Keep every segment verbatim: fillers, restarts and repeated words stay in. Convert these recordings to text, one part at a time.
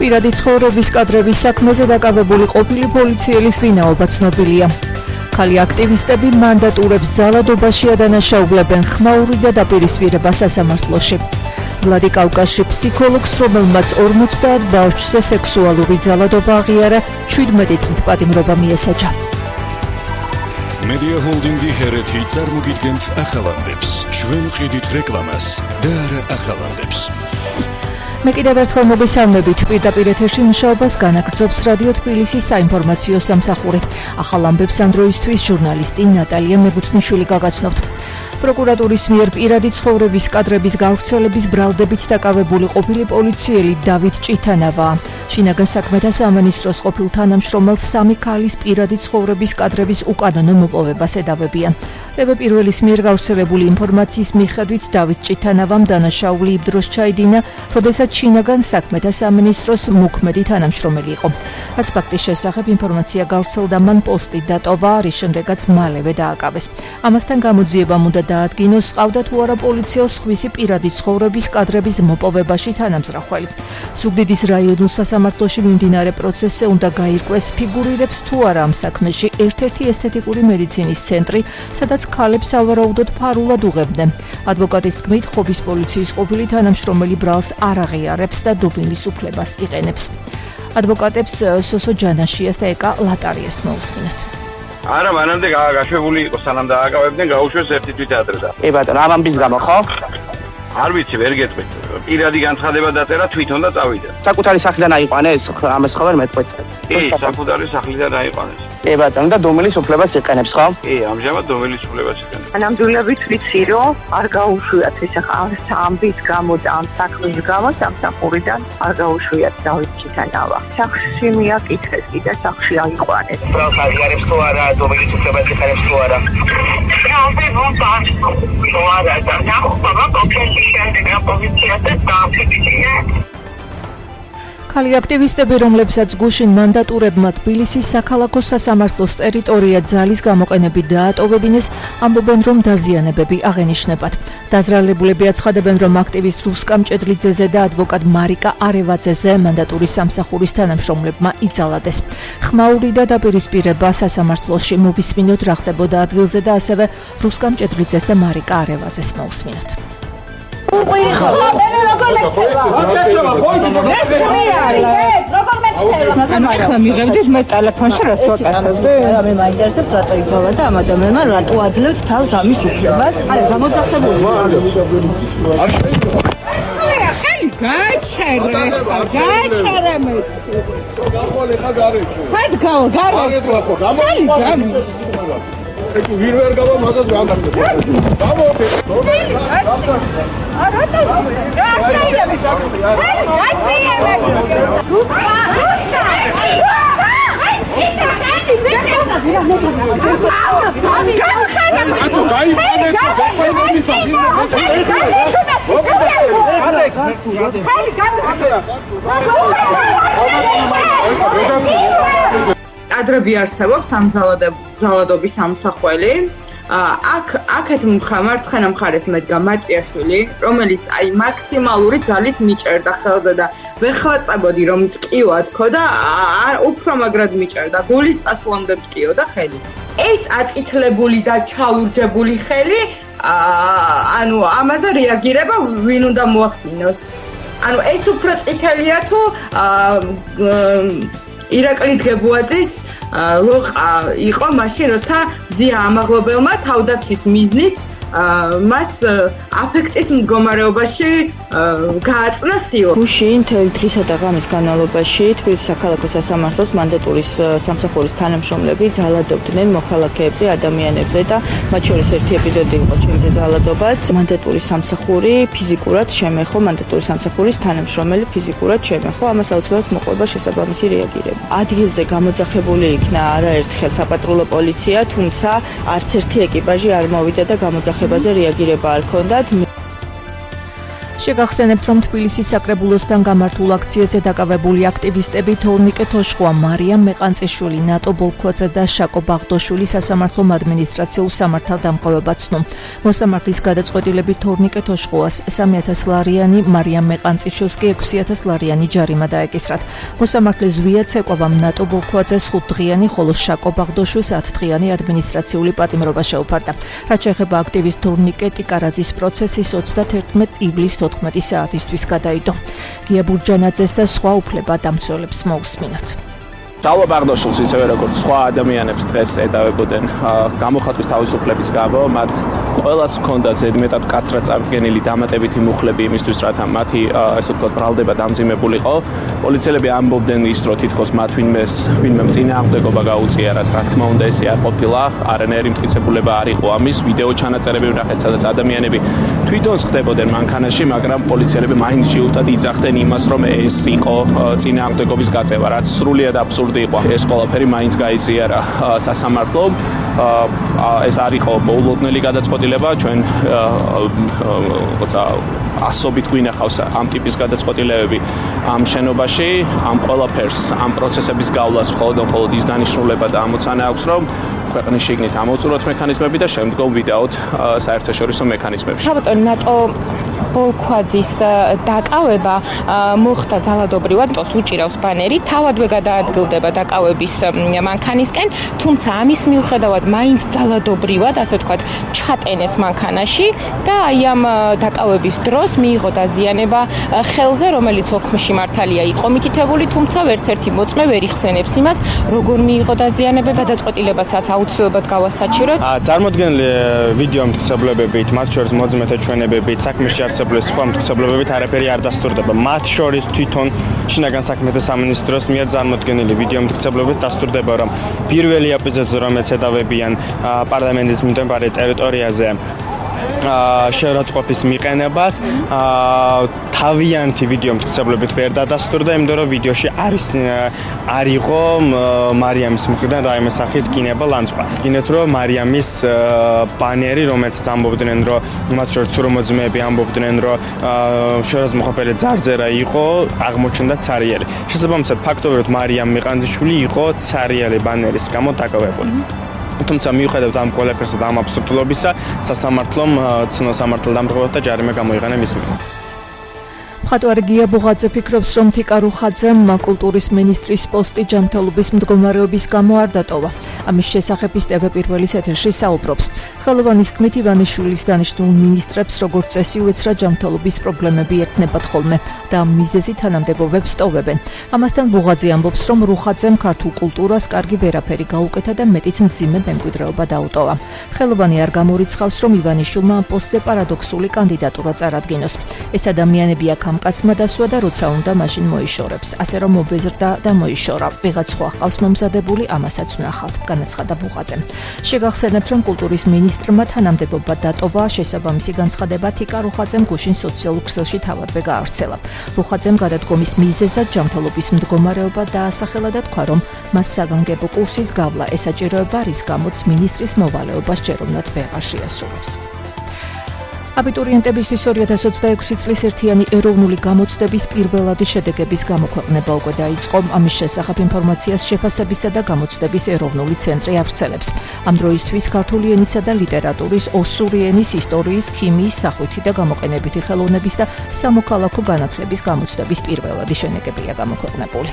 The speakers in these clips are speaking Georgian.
პირადი ცხოვრების კადრების საქმეზე დაკავებული ყოფილი პოლიციელის ვინაობა ცნობილია. ქალი აქტივისტები მანდატურებს ძალადობაში ადანაშაულებენ ხმაური და დაპირისპირება სასამართლოში. ვლადიკავკაზში ფსიქოლოგს, რომელმაც ორმოცდაათ ბავშვზე სექსუალური ძალადობა აღიარა, შვიდმეტი წლით პატიმრობა მიესაჯა. Media Holding-ი ჰერეთი წარმოგიდგენთ ახალ ამბებს. ჩვენ ვყიდით რეკლამას და არა ახალ ამბებს. მე კიდევ ერთხელ მოგესალმებით. პირდაპირ ეთერში მუშაობას განაგრძობს რადიო თბილისის საინფორმაციო სამსახური. ახალ ამბებს ამ დროისთვის ჟურნალისტი ნატალია მეგუთნიშვილი გაგაცნობთ. პროკურატურის მიერ პირადი ცხოვრების კადრების გავრცელების ბრალდებით დაკავებული ყოფილი პოლიციელი დავით ჭითანავა შინაგან საქმეთა სამინისტროს ყოფილ თანამშრომელს სამი ქალის პირადი ცხოვრების კადრების უკანონო მოპოვებას ედავებიან. რევე პირველის მიერ გავრცელებული ინფორმაციის მიხედვით დავით ჭითანავამ დანაშაული იმ დროს ჩაიდინა, როდესაც შინაგან საქმეთა სამინისტროს მოქმედი თანამშრომელი იყო. რაც ფაქტის შესახებ ინფორმაცია გავრცელდა, მან პოსტი დატოვა, რის შემდეგაც მალევე დააკავეს. ამასთან გამოძიებამ უნდა დაადგინოს, ყავდა თუ არა პოლიციელს ხვისი პირადი ცხოვრების კადრების მოპოვებაში თანამზრახველი. ზუგდიდის რაიონულ სასამართლოში მიმდინარე პროცესზე უნდა გაირკვეს, ფიგურირებს თუ არა ამ საქმეში ერთ-ერთი ესთეტიკური მედიცინის ცენტრი, სადაც ქალებს სავარაუდოდ ფარულად უღებდნენ. ადვოკატის თქმით, ხობის პოლიციის ყოფილი თანამშრომელი ბრალს არ აღიარებს და დუბინის უფლებას იყენებს. ადვოკატებს სოსო ჯანაშიას და ეკა ლატარიას მოусმინოთ. არა, მანამდე გაშვებული იყო, სანამ დააკავებდნენ, გაუშვეს ერთი თვით ადრე და. კი ბატონო, ამ ამბის გამო ხო? არ ვიცი, ვერ გეტყვით. პირადი განცხადება დაწერა, თვითონ და წავიდა. საკუთარი სახლიდან აიყვანეს, ამას ხო ვერ მეტყვით? კი, საკუთარი სახლიდან აიყვანეს. კი ბატონო, და დომილის უფლებას იყენებს ხო? კი, ამჟამად დომილის უფლებას იყენებს. ნამდვილებით ვიცი, რომ არ გაუშვიათ ეს ამ ამბის გამო და ამ საქმის გამო სამსახურიდან არ გაუშვიათ დავით ჭითანავა. სახლში მიაკითხეს კი და სახლში აიყვანეს. ბრალს აღიარებს თუ არა, დომილის უფლებას იყენებს თუ არა? რამე მომბან. ვარა და ნახობა კონკრეტი შემდეგ ოპოზიცია და დააფიქსირა. ქალი აქტივისტები, რომლებსაც გუშინ მანდატურებმა თბილისის საქალაქო სასამართლოს ტერიტორია ძალის გამოყენებით დაატოვებინეს, ამბობენ, რომ დაზიანებები აღენიშნებათ. დაზრალებულები აცხადებენ, რომ აქტივისტ რუსკა მჭედლიძეზე და ადვოკატ მარიკა არევაძეზე მანდატურის სამსახურის თანამშრომლებმა იძალადეს. ხმაური და დაპირისპირება სასამართლოში მოვისმინოთ, რა ხდებოდა ადგილზე და ასევე რუსკა მჭედლიძეს და მარიკა არევაძეს მოусმინოთ. უყვირი ხო? როგორ მეცევა? ანუ ახლა მიღებდით მე ტელეფონში რას ვაკეთებ? რა მე მაინტერესებს რატო იწოვა და ამ ადამიანმა რატო აძლევთ თავს ამის უფლებას? არა, გამოძახებული. არ შეიძლება. ხელი გაჩერე, გაჩერე მე. გაყოლე ხა გარეჩო. ხედ გავა გარე. აგეთ ლახო, გამო. ეკი ვინ ვერ გავა მაგას განახდე. გამოდე. არა და რა შეიძლება? ხელი გაციე მე. რუსკა, რუსკა. აი, ისა ხელი მე. აცო გაიყვანე, გაიყვანე მისაღი. კადრები არსებობს ამ ძალადობის სამსახველი. აქ აქეთ მარცხენა მხარეს მედგა მატიაშვილი, რომელიც აი მაქსიმალური ძალით მიჭერდა ხელზე და ვეხლაწებოდი რომ ტკივა თქო და უფრო მაგრად მიჭერდა, გულის წასვლამდე ტკიოდა ხელი. ეს აწითლებული და ჩალურჯებული ხელი, ანუ ამაზე რეაგირება ვინ უნდა მოახდინოს. ანუ ეს უფრო წითელია თუ ირაკლი დგებუაძის ლოყა იყო მაშინ, როცა ზია ამაღლობელმა თავდაცვის მიზნით მას აფექტის მდგომარეობაში გააწნა სილა. გუშინ მთელი დღისა და ღამის განმავლობაში თბილისის საქალაქო სასამართლოს მანდატურის სამსახურის თანამშრომლები ძალადობდნენ მოქალაქეებზე, ადამიანებზე და მათ შორის ერთი ეპიზოდი იყო ჩემზე ძალადობაც. მანდატურის სამსახური ფიზიკურად შემეხო, მანდატურის სამსახურის თანამშრომელი ფიზიკურად შემეხო, ამას აუცილებლად მოყვება შესაბამისი რეაგირება. ადგილზე გამოძახებული იქნა არაერთხელ საპატრულო პოლიცია, თუმცა არც ერთი ეკიპაჟი არ მოვიდა და გამოძახებაზე რეაგირება არ ჰქონდათ. შეგახსენებთ, რომ თბილისის საკრებულოსთან გამართულ აქციაზე დაკავებული აქტივისტები თორნიკე თოშხვა, მარიამ მეყანწიშვილი, ნატო ბოლქვაძე და შაკო ბაღდოშვილი სასამართლომ ადმინისტრაციულ სამართალდამყარებად ცნო. მოსამართლის გადაწყვეტილებით თორნიკე თოშხვას სამი ათას ლარიანი, მარიამ მეყანწიშვილს კი ექვსი ათას ლარიანი ჯარიმა დაეკისრათ. მოსამართლეს ზვიად ცეკვავამ ნატო ბოლქვაძეს ხუთდღიანი, ხოლო შაკო ბაღდოშვილს ათდღიანი ადმინისტრაციული პატიმრობა შეუფარდა. რაც შეეხება აქტივისტ თორნიკე ტიკარაძის პროცესის ოცდაათერთმეტ ივლისს თოთხმეტი საათისთვის გადაიდო. გია ბურჯანაძეს და სხვა უფლებადამცველებს მოусმინოთ. შალვა ბაღდოშვილს ისევე როგორც სხვა ადამიანებს დღეს ედავებოდნენ გამოხატვის თავისუფლების გამო, მათ ყველას ჰქონდა ზედმეტად მკაცრად წარდგენილი დამატებითი მუხლები იმისთვის, რათა მათი ესე ვთქვათ ბრალდება დამძიმებულიყო. პოლიციელები ამბობდნენ ის, რომ თითქოს მათ ვინმეს ვინმე წინააღმდეგობა გაუწია, რაც რა თქმა უნდა ესე არ ყოფილა, არანაირი მტკიცებულება არ იყო ამის. ვიდეო ჩანაწერები ვნახეთ, სადაც ადამიანები თვითონ ხდებოდნენ მანქანაში, მაგრამ პოლიციელები მაინც შეუძლად იძახდნენ იმას, რომ ეს იყო წინააღმდეგობის გაწევა, რაც სრულიად აბსურდი იყო. ეს ყველაფერი მაინც გაიზიარა სასამართლომ. ეს არ იყო მოულოდნელი გადაწყვეტილება, ჩვენ როცა ასობით გვინახავს ამ ტიპის გადაწყვეტილებები ამ შენობაში, ამ ყველაფერს, ამ პროცესების გავლას მხოლოდ მხოლოდ ის დანიშნულება და ამოცანა აქვს, რომ ქვეყნის შიგნით ამოწუროთ მექანიზმები და შემდგომ ვიდაოთ საერთაშორისო მექანიზმებში. საბატონო ნატო ბოლქვაძის დაკავება მოხდა ძალადობრივად, ტოს უჭირავს ბანერი, თავადვე გადაადგილდება დაკავების მანქანისკენ, თუმცა ამის მიუხედავად მაინც ძალადობრივად, ასე ვთქვათ, ჩატენეს მანქანაში და აი ამ დაკავების დროს მიიღო დაზიანება ხელზე, რომელიც ოქმში მართალია იყო მითითებული, თუმცა ვერც ერთი მოწმე ვერ იხსენებს იმას, როგორ მიიღო დაზიანება, გადაწყვეტილებასაც აუცილებლად გავასაჩიროთ. წარმოდგენილი ვიდეო მტკიცებლებებით, მათ შორის მოძმეთა ჩვენებებით, საქმეში არსებული სხვა მტკიცებლებებით არაფერი არ დასტურდება. მათ შორის თვითონ შინაგან საქმეთა სამინისტროს მიერ წარმოდგენილი ვიდეო მტკიცებლებებით დასტურდება, რომ პირველი ეპიზოდზე, რომელიც ედავებიან პარლამენტის მიმდებარე ტერიტორიაზე შეურაცხყოფის მიყენებას, თავიანთი ვიდეო მტკიცებლებით ვერ დადასტურდა, იმიტომ რომ ვიდეოში არის არ იყო მარიამის მხრიდან რაიმე სახის გინება ლანძღვა. გინდათ რომ მარიამის ბანერი, რომელიც ამბობდნენ, რომ მათ შორის ცურმოძმეები ამბობდნენ, რომ შეურაცხყოფელი ძარზერა იყო, აღმოჩნდა ცარიელი. შესაბამისად, ფაქტობრივად მარიამ მეყანწიშვილი იყო ცარიელი ბანერის გამო დაკავებული. თუმცა მიუხედავად ამ ყველაფერსა და ამ აბსურდულობისა, სასამართლომ ცნო სამართალდამტყარებად და ჯარიმა გამოიყენა მის მიმართ. მხატვარი გია ბუღაძე ფიქრობს, რომ თიკა რუხაძემ კულტურის მინისტრის პოსტი ჯანმრთელობის მდგომარეობის გამო არ დატოვა. ამის შესახებ ის ტევ პირველის ეთერში საუბრობს. ხელოვანის თქმით, ივანიშვილის დანიშნულ მინისტრებს როგორც წესი უეცრა ჯანმრთელობის პრობლემები ერთნებათ ხოლმე და ამ მიზეზით თანამდებობებს ტოვებენ. ამასთან ბუღაძე ამბობს, რომ რუხაძემ ქართულ კულტურას კარგი ვერაფერი გაუკეთა და მეტიც მძიმე მემკვიდრეობა დაუტოვა. ხელოვანი არ გამორიცხავს, რომ ივანიშვილმა ამ პოსტზე პარადოქსული კანდიდატურა წარადგინოს. ეს ადამიანები აქ ამ კაცმა დასვა და როცა უნდა მაშინ მოიშორებს. ასე რომ მობეზრდა და მოიშორა. ვიღაც სხვა ხავს მომზადებული, ამასაც ვნახავთ, განაცხადა ბუღაძემ. შეგახსენებთ, რომ კულტურის მინისტრმა თანამდებობა დატოვა, შესაბამისი განცხადება თიკა რუხაძემ გუშინ სოციალურ ქსელში თავადვე გაავრცელა. რუხაძემ გადადგომის მიზეზად ჯანმრთელობის მდგომარეობა დაასახელა და თქვა, რომ მას საგანგებო კურსის გავლა ესაჭიროება, რის გამოც მინისტრის მოვალეობას ჯეროვნად ვეღარ შეასრულებს. აბიტურიენტებისთვის ორი ათას ოცდაექვსი წლის ერთიანი ეროვნული გამოცდების პირველადი შედეგების გამოქვეყნება უკვე დაიწყო. ამის შესახებ ინფორმაციას შეფასებისა და გამოცდების ეროვნული ცენტრი ავრცელებს. ამ დროისთვის ქართული ენისა და ლიტერატურის, ოსური ენის, ისტორიის, ქიმიის, სახვითი და გამოყენებითი ხელოვნების და სამოქალაქო განათლების გამოცდების პირველადი შედეგებია გამოქვეყნებული.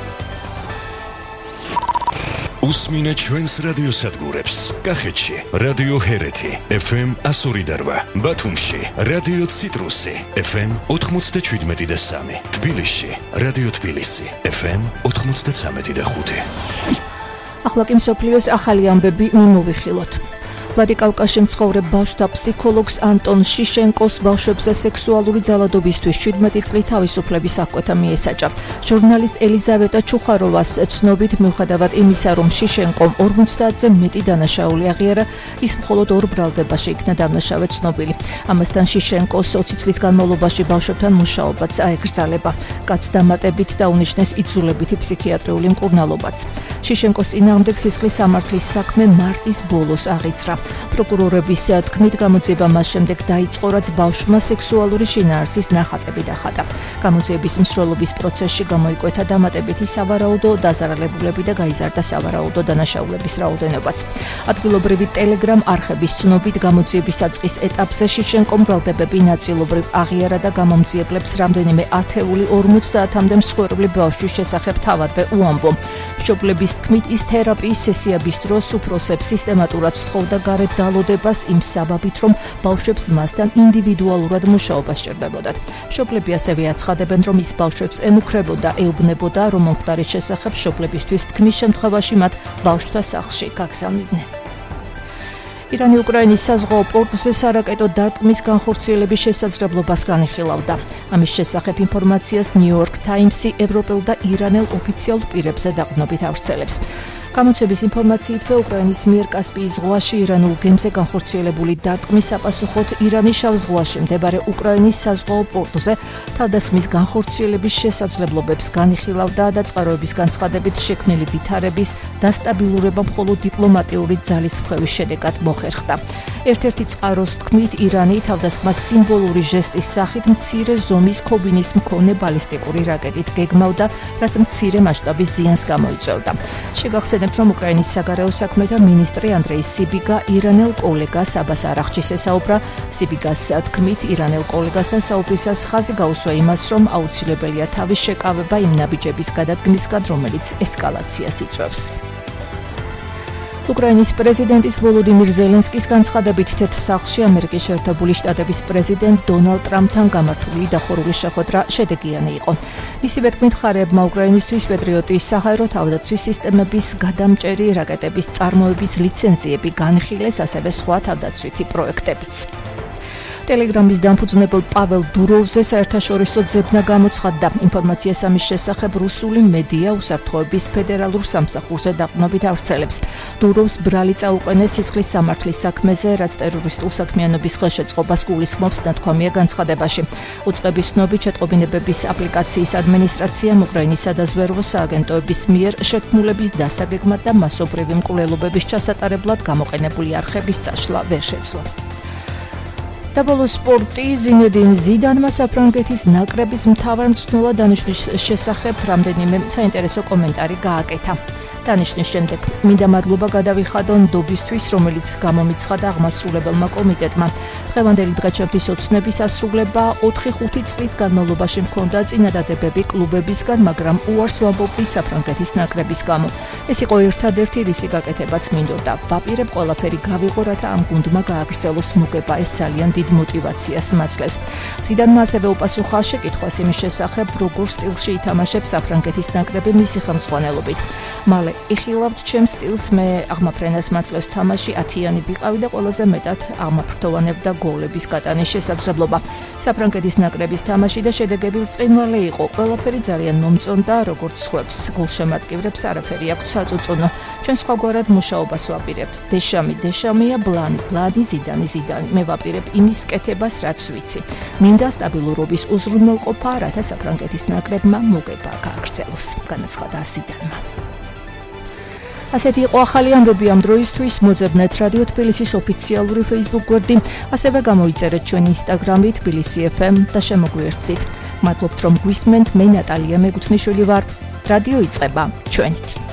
უსმინეთ ჩვენს რადიოსადგურებს. კახეთში რადიო ჰერეთი ეფ ემ εκατო ორი და რვა, ბათუმში რადიო ციტრუსი ეფ ემ ოთხმოცდაშვიდმეტი და სამი, თბილისში რადიო თბილისი ეფ ემ ოთხმოცდაცამეტი და ხუთი. ახლა კი მსოფლიოს ახალი ამბები მიმოვიხილოთ. ვლადიკავკაზში მცხოვრებ ბავშვთა ფსიქოლოგს ანტონ შიშენკოს ბავშვებზე სექსუალური ძალადობისთვის შვიდმეტი წლით თავისუფლების აღკვეთა მიესაჭა. ჟურნალისტ ელიზავეტა ჩუხაროვას ცნობით, მიუხედავად იმისა, რომ შიშენკომ ორმოცდაათზე მეტი დანაშაული აღიარა, ის მხოლოდ ორ ბრალდებაში იქნა დამნაშავე ცნობილი. ამასთან შიშენკოს ოცი წლის განმავლობაში ბავშვებთან მუშაობაც აეკრძალება. კაცს დამატებით დაუნიშნეს იძულებითი ფსიქიატრიული მკურნალობაც. შიშენკოს წინააღმდეგ სისხლის სამართლის საქმე მარტის ბოლოს აღიძრა. პროკურორების თქმით, გამოძიება მას შემდეგ დაიწყო, რაც ბავშვმა სექსუალური შინაარსის ნახატები დახატა. გამოძიების მსვლელობის პროცესში გამოიკვეთა დამატებითი სავარაუდო დაზარალებულები და გაიზარდა სავარაუდო დანაშაულების რაოდენობაც. ადგილობრივი ტელეგრამ არხების ცნობით, გამოძიების საწყის ეტაპზე შიშენკომ ბრალდებები ნაწილობრივ აღიარა და გამომძიებლებს რამდენიმე ათეული ორმოცდაათამდე მსხვერპლი ბავშვის შესახებ თავადვე უამბო. მშობლების თქმით, ის თერაპიის სესიების დროს უფროსებს სისტემატურად სთხოვდა გარეთ დალოდებას იმ საბაბით, რომ ბავშვებს მასთან ინდივიდუალურად მუშაობა სჭირდებოდათ. მშობლები ასევე აცხადებენ, რომ ის ბავშვებს ემუქრებოდა, ეუბნებოდა, რომ მომხდარის შესახებ მშობლებისთვის თქმის შემთხვევაში მათ ბავშვთა სახლში გაგზავნიდნენ. ირანი უკრაინის საზღვაო პორტზე სარაკეტო დარტყმის განხორციელების შესაძლებლობას განიხილავდა. ამის შესახებ ინფორმაციას ნიუ-იორკ ტაიმსი ევროპელ და ირანელ ოფიციალურ პირებზე დაყრდნობით ავრცელებს. გამოცემის ინფორმაციითვე უკრაინის მიერ კასპიის ზღვაში ირანულ გემზე განხორციელებული დარტყმის საპასუხოდ ირანის შავ ზღვაში მხარე უკრაინის საზღვაო პორტზე თავდასხმის განხორციელების შესაძლებლობებს განიხილავდა და წყაროების განცხადებით შექმნილი ვითარების დასტაბილურება მხოლოდ დიპლომატიური ძალისხმევის შედეგად მოხერხდა. ერთ-ერთი წყაროს თქმით, ირანი თავდასხმას სიმბოლური ჟესტის სახით მცირე ზომის ქობინის მქონე ბალისტიკური რაკეტით გეგმავდა, რაც მცირე მასშტაბის ზიანს გამოიწვევდა. შეგახსენებთ, რომ უკრაინის საგარეო საქმეთა მინისტრი ანდრეი სიბიგა ირანელ კოლეგას აბას არაღჩის ესაუბრა. სიბიგას თქმით, ირანელ კოლეგასთან საუბრისას ხაზი გაუსვა იმას, რომ აუცილებელია თავის შეკავება იმ ნაბიჯების გადადგმისგან, რომელიც ესკალაციას იწვევს. უკრაინის პრეზიდენტის ვოლოდიმირ ზელენსკის განცხადებით თეთრ სახლში ამერიკის შეერთებული შტატების პრეზიდენტ დონალდ ტრამპთან გამართული დახურული შეხვედრა შედეგიანი იყო. მისივე თქმით, მხარეებმა უკრაინისთვის პეტრიოტის საჰაერო თავდაცვის სისტემების გადამჭერი რაკეტების წარმოების ლიცენზიები განხილეს, ასევე სხვა თავდაცვითი პროექტებიც. ტელეგრამის დამფუძნებელ პაվել დუროვზე საერთაშორისო ძებნა გამოცხადდა. ინფორმაციას ამის შესახებ რუსული მედია უსაფრთხოების ფედერალურ სამსახურზე დაყრდნობით ავრცელებს. დუროვს ბრალი წაუყენეს სისხლის სამართლის საქმეზე, რაც ტერორისტულ საქმიანობის ხელშეწყობას გულისხმობს, ნათქვამია განცხადებაში. უწყების ცნობით, შეტყობინებების აპლიკაციის ადმინისტრაციამ უკრაინის სადაზვერვო სააგენტოების მიერ შეთქმულების დასაგეგმად და მასობრივი მკვლელობების ჩასატარებლად გამოყენებული არხების წაშლა ვერ შეძლო. და ბოლოს სპორტი. ზინედინ ზიდანმა საფრანგეთის ნაკრების მთავარ მწვრთნელად დანიშნვის შესახებ რამდენიმე საინტერესო კომენტარი გააკეთა. დანიშნვის შემდეგ მინდა მადლობა გადავიხადო ნდობისთვის, რომელიც გამომიცხადა აღმასრულებელმა კომიტეტმა. დღევანდელი დღეჩემთვის ოცნების ასრულება ოთხი ხუთი წლის განმავლობაში მქონდა წინადადებები კლუბებისგან, მაგრამ უარს ვამბობდი საფრანგეთის ნაკრების გამო. ეს იყო ერთადერთი რისი გაკეთებაც მინდოდა. ვაპირებ ყველაფერი გავიღო, რათა ამ გუნდმა გააგრძელოს მოგება, ეს ძალიან დიდ მოტივაციას მაძლევს. ზიდანმა ასევე უპასუხა შეკითხვას იმის შესახებ, როგორ სტილში ითამაშებს საფრანგეთის ნაკრები მისი ხელმძღვანელობით. მალე იხილავთ ჩემს სტილს, მე აღმაფრენას მაძლევს თამაში, ათიანი ვიყავი და ყველაზე მეტად აღმაფრთოვანებდა გოლების გატანის შესაძლებლობა. საფრანგეთის ნაკრების თამაში და შედეგები ბრწყინვალე იყო. ყველაფერი ძალიან მომწონდა, როგორც ხვებს. გულშემატკივრებს არაფერი აქვს საწუწუნო. ჩვენ სხვაგვარად მუშაობას ვაპირებთ. დეშამი დეშამია, ბლანი ბლანი, ზიდანი ზიდანი. მე ვაპირებ იმის კეთებას, რაც ვიცი. მინდა სტაბილურობის უზრუნველყოფა, რათა საფრანგეთის ნაკრებმა მოგება გააგრძელოს, განაცხადა ზიდანმა. ასეთი იყო ახალი ამბები ამ დროისთვის. მოძებნეთ რადიო თბილისის ოფიციალური Facebook გვერდი, ასევე გამოიწერეთ ჩვენი Instagram-ი თბილისი ეფ ემ და შემოგვიერთდით. მადლობთ, რომ გვისმენთ. მე ნატალია მეგუთნიშვილი ვარ. რადიო იწყება ჩვენით.